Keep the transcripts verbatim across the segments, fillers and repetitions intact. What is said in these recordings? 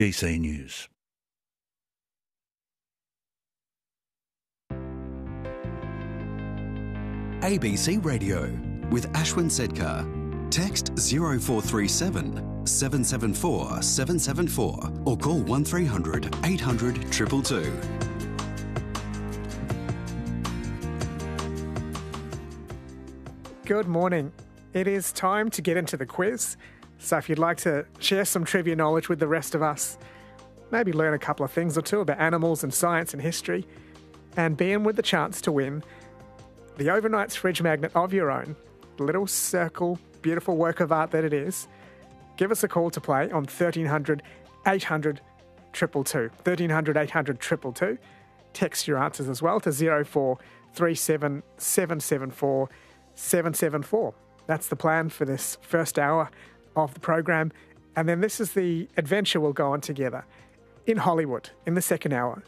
B C News. A B C Radio with Ashwin Sedkar. Text zero four three seven, seven seven four, seven seven four or call one three hundred, eight hundred, two two two. Good morning. It is time to get into the quiz. So if you'd like to share some trivia knowledge with the rest of us, maybe learn a couple of things or two about animals and science and history, and be in with the chance to win the Overnight's fridge magnet of your own, the little circle, beautiful work of art that it is, give us a call to play on thirteen hundred, eight hundred, two two two. thirteen hundred, eight hundred, two two two. Text your answers as well to zero four three seven, seven seven four, seven seven four. That's the plan for this first hour of the program. And then this is the adventure we'll go on together in Hollywood in the second hour.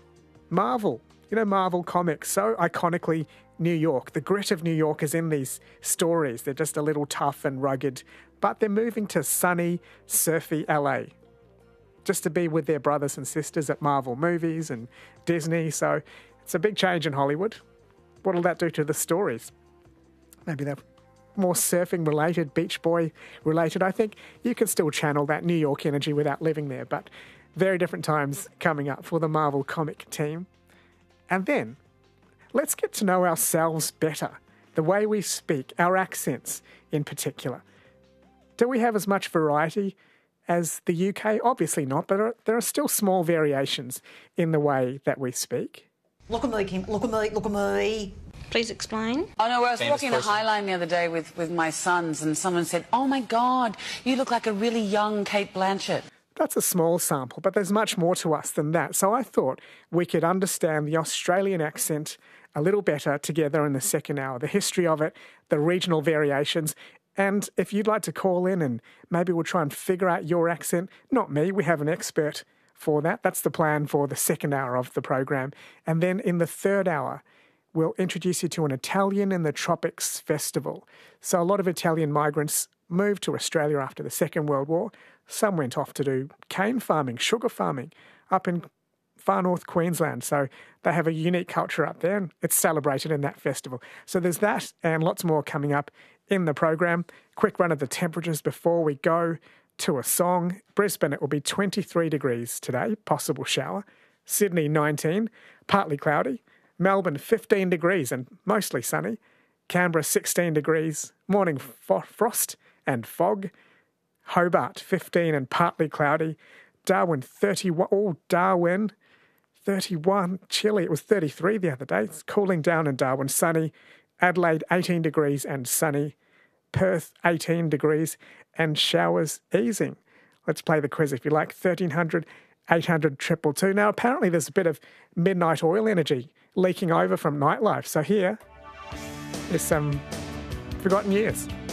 Marvel, you know, Marvel Comics, so iconically New York. The grit of New York is in these stories. They're just a little tough and rugged, but they're moving to sunny, surfy L A just to be with their brothers and sisters at Marvel Movies and Disney. So it's a big change in Hollywood. What'll that do to the stories? Maybe they're more surfing related, Beach Boy related. I think you can still channel that New York energy without living there, but very different times coming up for the Marvel comic team. And then let's get to know ourselves better, the way we speak, our accents in particular. Do we have as much variety as the U K? Obviously not, but there are still small variations in the way that we speak. Look at me, Kim. Look at me. Look at me. Please explain. Oh no, I was Famous walking the person. High Line the other day with, with my sons and someone said, "Oh my God, you look like a really young Kate Blanchett." That's a small sample, but there's much more to us than that. So I thought we could understand the Australian accent a little better together in the second hour, the history of it, the regional variations. And if you'd like to call in and maybe we'll try and figure out your accent, not me, we have an expert for that. That's the plan for the second hour of the program. And then in the third hour, we'll introduce you to an Italian in the Tropics festival. So a lot of Italian migrants moved to Australia after the Second World War. Some went off to do cane farming, sugar farming up in far north Queensland. So they have a unique culture up there and it's celebrated in that festival. So there's that and lots more coming up in the program. Quick run of the temperatures before we go to a song. Brisbane, it will be twenty-three degrees today, possible shower. Sydney, nineteen, partly cloudy. Melbourne, fifteen degrees and mostly sunny. Canberra, sixteen degrees, morning fo- frost and fog. Hobart, fifteen and partly cloudy. Darwin, thirty-one. Oh, Darwin, thirty-one. Chilly. It was thirty-three the other day. It's cooling down in Darwin. Sunny. Adelaide, eighteen degrees and sunny. Perth, eighteen degrees and showers easing. Let's play the quiz if you like. thirteen hundred, eight hundred, two two two. Now, apparently there's a bit of midnight oil energy leaking over from nightlife. So here is some forgotten years.